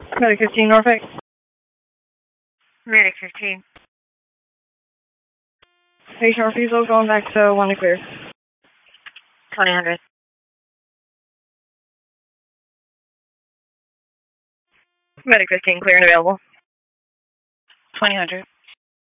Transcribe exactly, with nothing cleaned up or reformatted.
Medic fifteen, Norfolk. Medic fifteen. Patient refusal, going back to one to clear. twenty hundred. Medic fifteen, clear and available. twenty hundred.